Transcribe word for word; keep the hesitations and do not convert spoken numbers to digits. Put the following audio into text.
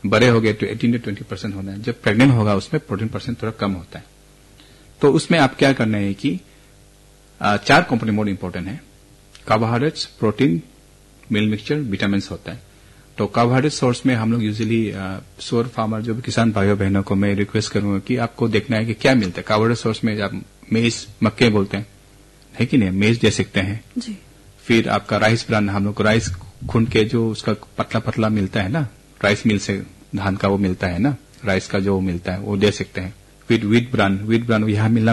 बड़े हो गए तो अठारह टू बीस परसेंट होना है। जब प्रेग्नेंट होगा उसमें प्रोटीन परसेंट थोड़ा कम होता है। तो उसमें आप क्या करना है कि आ, चार कंपोनेंट मोड इंपॉर्टेंट है, कार्बोहाइड्रेट्स, प्रोटीन, मिल मिक्सचर, विटामिन होता है। तो कार्बोहाइड्रेट सोर्स में हम लोग यूजुअली सोर फार्मर जो भी किसान भाइयों बहनों को मैं रिक्वेस्ट करूंगा कि आपको देखना है कि क्या मिलता है। कार्बोहाइड्रेट सोर्स में आप मेज, मक्के बोलते हैं, है कि नहीं, मेज दे सकते हैं जी। फिर आपका राइस ब्रान, हम लोग को राइस खून के जो उसका पतला पतला मिलता है ना, राइस मिल से धान का वो मिलता है ना, राइस का जो मिलता है वो दे सकते हैं। फिर व्हीट ब्रान, व्हीट ब्रान यहाँ मिलना